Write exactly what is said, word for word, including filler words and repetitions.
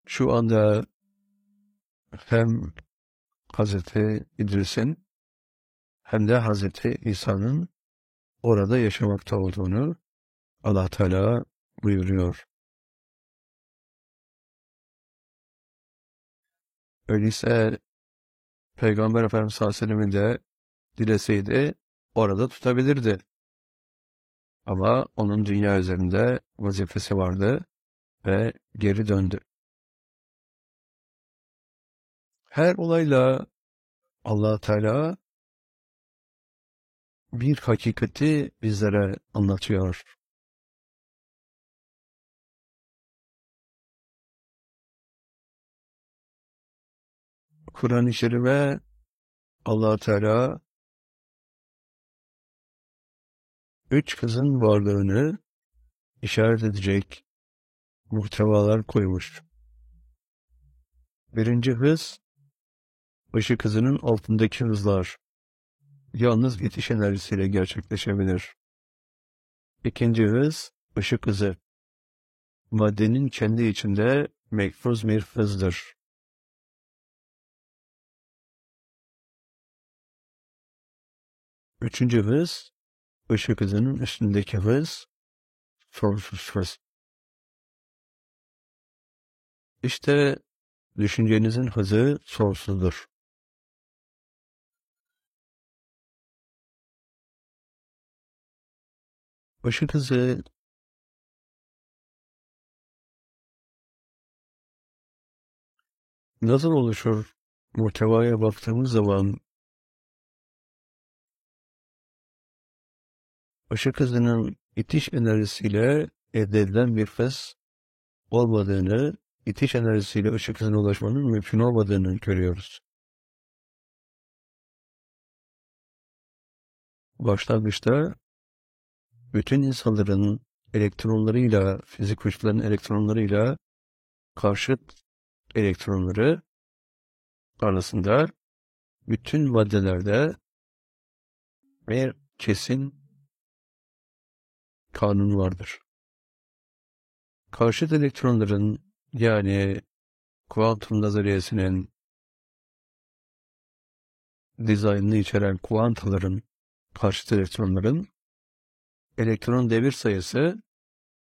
şu anda hem Hazreti İdris'in hem de Hazreti İsa'nın orada yaşamakta olduğunu Allah Teala buyuruyor. Öyleyse Peygamber Efendimiz sallallahu aleyhi ve sellem'in de dileseydi orada tutabilirdi. Ama onun dünya üzerinde vazifesi vardı ve geri döndü. Her olayla Allah Teala bir hakikati bizlere anlatıyor. Kur'an-ı Kerim'e Allah Teala üç kızın varlığını işaret edecek muhtevalar koymuş. Birinci hız, ışık hızının altındaki hızlar. Yalnız itiş enerjisiyle gerçekleşebilir. İkinci hız, ışık hızı. Maddenin kendi içinde mekfuz bir hızdır. Üçüncü hız, ışık hızının üstündeki hız, sonsuz hız. İşte düşüncenizin hızı sonsuzdur. Işık hızı nasıl oluşur? Muhtevaya baktığımız zaman ışık hızının itiş enerjisiyle elde edilen bir hız olmadığını, itiş enerjisiyle ışık hızına ulaşmanın mümkün olmadığını görüyoruz. Başlangıçta bütün insanların elektronlarıyla, fizik güçlerin elektronlarıyla karşıt elektronları arasında bütün maddelerde bir kesin kanun vardır. Karşıt elektronların, yani kuantum nazariyesinin dizaynını içeren kuantaların, karşıt elektronların elektron devir sayısı